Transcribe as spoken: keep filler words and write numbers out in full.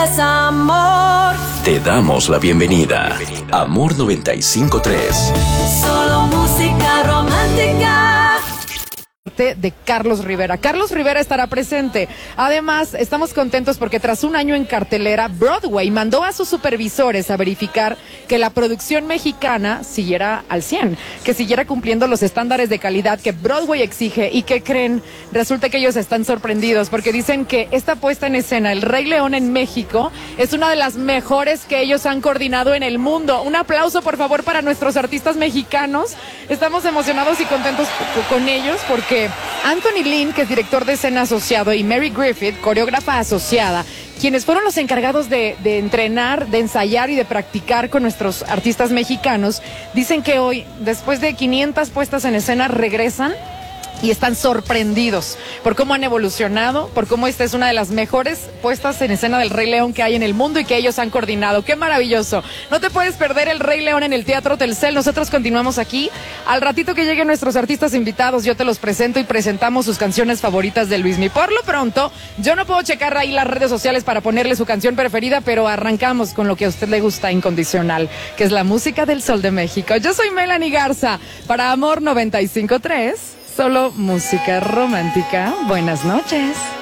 Es amor. Te damos la bienvenida. Amor noventa y cinco punto tres. Solo música romántica. De Carlos Rivera. Carlos Rivera estará presente. Además, estamos contentos porque tras un año en cartelera, Broadway mandó a sus supervisores a verificar que la producción mexicana siguiera al cien, que siguiera cumpliendo los estándares de calidad que Broadway exige. ¿Y qué creen? Resulta que ellos están sorprendidos porque dicen que esta puesta en escena, El Rey León en México, es una de las mejores que ellos han coordinado en el mundo. Un aplauso, por favor, para nuestros artistas mexicanos. Estamos emocionados y contentos con ellos porque Anthony Lynn, que es director de escena asociado, y Mary Griffith, coreógrafa asociada, quienes fueron los encargados de, de entrenar, de ensayar y de practicar con nuestros artistas mexicanos, dicen que hoy, después de quinientas puestas en escena, regresan y están sorprendidos por cómo han evolucionado, por cómo esta es una de las mejores puestas en escena del Rey León que hay en el mundo y que ellos han coordinado. ¡Qué maravilloso! No te puedes perder El Rey León en el Teatro Telcel. Nosotros continuamos aquí. Al ratito que lleguen nuestros artistas invitados, yo te los presento y presentamos sus canciones favoritas de Luismi. Por lo pronto, yo no puedo checar ahí las redes sociales para ponerle su canción preferida, pero arrancamos con lo que a usted le gusta incondicional, que es la música del Sol de México. Yo soy Melanie Garza para Amor noventa y cinco punto tres. Solo música romántica. Buenas noches.